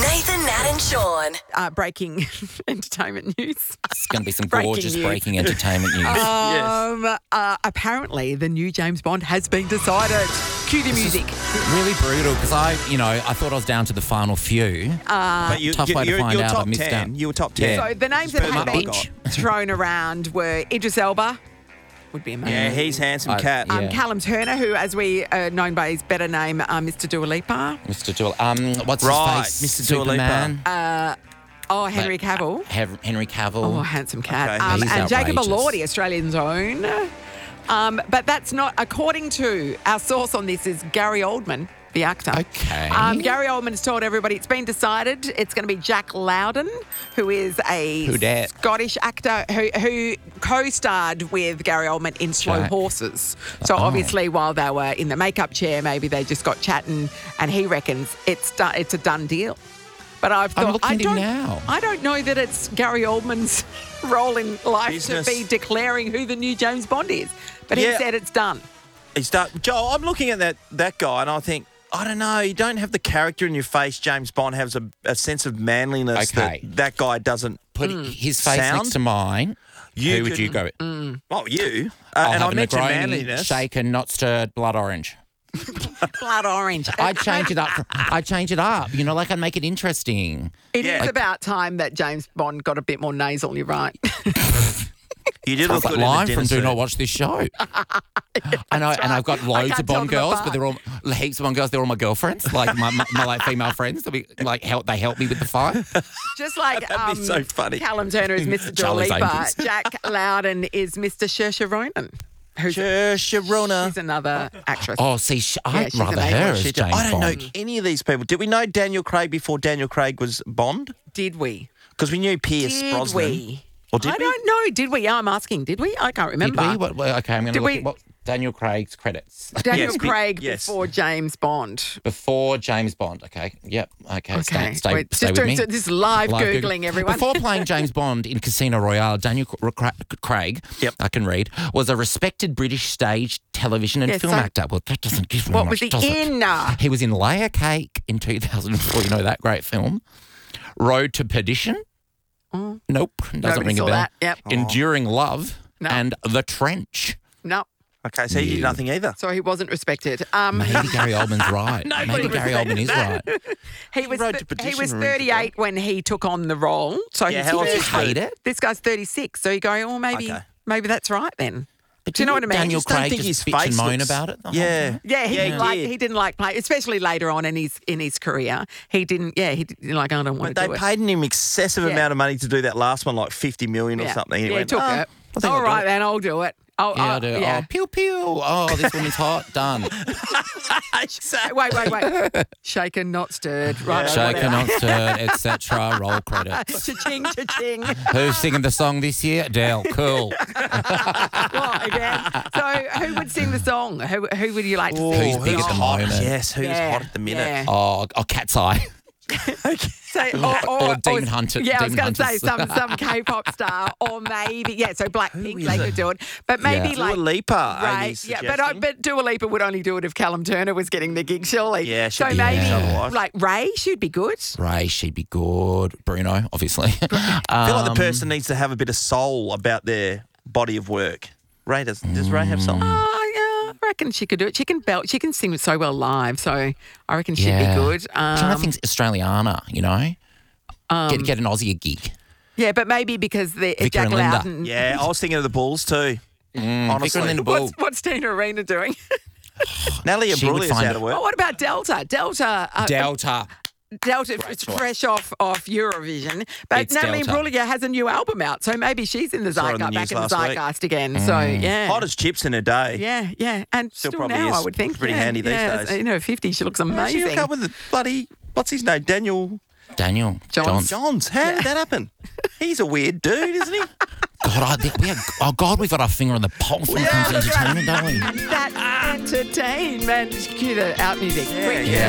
Nathan, Nat and Sean. Breaking entertainment news. It's going to be some Breaking gorgeous news. breaking entertainment news. Apparently, the new James Bond has been decided. Cue the music. Really brutal because I thought I was down to the final few. But Tough way to find you're out. top I missed 10. out. You were top 10. So the names that Better have than I been got. thrown around were Idris Elba, would be amazing. Yeah, he's handsome cat. Yeah. Callum Turner, who, as we known by his better name, Mr. Dua Lipa. Mr. Dua. What's Right, his face? Mr. Dua Lipa. Superman. Henry Cavill. Henry Cavill. Oh, handsome cat. Okay. And He's Jacob outrageous. Elordi, Australian's own. But that's not, according to our source on this, is Gary Oldman, the actor. Okay. Gary Oldman has told everybody it's been decided. It's going to be Jack Lowden, who is a Who dat? Scottish actor who co-starred with Gary Oldman in Slow Jack. Horses. So obviously, while they were in the makeup chair, maybe they just got chatting, and he reckons it's a done deal. But I've thought, looking at him now. I don't know that it's Gary Oldman's role in life Business. to be declaring who the new James Bond is. But he Yeah. said it's done. He's done. Joel, I'm looking at that guy and I think, I don't know, you don't have the character in your face. James Bond has a sense of manliness Okay. that guy doesn't. Put his face Sound? next to mine. You Who would you couldn't- go with? Oh, you. I'll And have I a mentioned Negroni, manliness. shaken, not stirred, blood orange. Blood orange. I'd change it up. I'd change it up. You know, like I'd make it interesting. It is Yeah. about time that James Bond got a bit more nasal, you're right. You did look Sounds like good in the line dinner from Do suit. Not Watch This Show. And I've got loads can't of tell them Bond girls, but apart. they're all heaps of Bond girls. They're all my girlfriends, like my like female friends. They help me with the fight. Just like That'd be so funny. Callum Turner is Mr. Dua Charlie's Lipa, Angels. Jack Loudon is Mr. Saoirse Ronan, who's Sharona. she's another actress. Oh, see, I'd she's rather amazing. her as James I don't Bond. know any of these people. Did we know Daniel Craig before Daniel Craig was Bond? Did we? Because we knew Pierce Did Brosnan. we? Or did I we? don't know. Did we? I'm asking. Did we? I can't Did remember. we? Okay, I'm going to Did look we- at what Daniel Craig's credits. Daniel Yes, Craig yes. before James Bond. Before James Bond. Okay. Yep. Okay. Stay Wait, stay just with me. doing this live Google. Googling, everyone. Before playing James Bond in Casino Royale, Daniel Craig, Yep. I can read, was a respected British stage, television and Yeah, film so- actor. Well, that doesn't give me What much, was he does it? in? He was in Layer Cake in 2004. You know that great film? Road to Perdition? Nope. Doesn't Nobody ring a saw bell. that. Yep. Enduring Love No. and The Trench. No. Okay, so he did nothing either. So he wasn't respected. Maybe Gary Oldman's right. Maybe Gary Oldman is right. He was Road to he Perdition was rings a 38 when he took on the role. So Yeah, he's how old is You he? hate it? This guy's 36. So you go, oh, maybe Okay. maybe that's right then. But Do you know what I mean? Daniel just don't Craig think just his bitch and face moan looks- about it. the whole Yeah. time? Yeah, he did. didn't like play, especially later on in his career. He didn't. Yeah, he did, like I don't want But to they do paid him excessive Yeah. amount of money to do that last one, like 50 million it. or something. Yeah, He he went, took "Oh, it. I think All I'll do right, it." then I'll do it. Oh, Yeah, I do. Yeah. Oh, pew pew. Oh, this woman's hot. Done. Wait. Shaken, not stirred. Right. Shaken, not stirred, etc. Roll credits. Cha-ching, cha-ching. Who's singing the song this year? Dale. Cool. What, again? So who would sing the song? Who would you like to sing? Who's big at the hot? moment? Yes, who's Yeah, hot at the minute? yeah. Oh, Cat's Eye. So, Or Demon Hunter. Yeah, I was Demon going to say Hunters. some K-pop star, or maybe so Blackpink they could do it, but maybe Yeah. like Dua Lipa, right, Amy's yeah. suggesting. But Dua Lipa would only do it if Callum Turner was getting the gig, surely. Yeah, she'd so be maybe otherwise. like Ray should be good. Ray, she'd be good. Bruno, obviously. I feel like the person needs to have a bit of soul about their body of work. Ray does Ray have soul? Oh, yeah, I reckon she could do it. She can belt. She can sing so well live. So I reckon she'd Yeah. be good. trying to think Australiana, you know? Get an Aussie a gig. Yeah, but maybe because the Vicar Jack and Linda. Loudon. Yeah, I was thinking of the Bulls too. Honestly. Vicar and Linda Bull. What's Tina Arena doing? Natalie She would Imbruglia is find out it- of work. Oh, what about Delta? Delta. Delta. It's choice. fresh off Eurovision, but It's Natalie Delta. Imbruglia has a new album out, so maybe she's in the Saw it on the zeitgeist, back news in the last week. zeitgeist again. So yeah, Hot as chips in a day. yeah, and still probably now is I would think pretty handy these days. In her 50s, she looks She amazing. hooked up with the bloody, what's his name? Daniel Daniel. Johns. Johns. How did that happen? He's a weird dude, isn't he? God, we've got our finger on the pulse when it comes to entertainment, don't we? That's entertainment. Cue the out music. Yeah.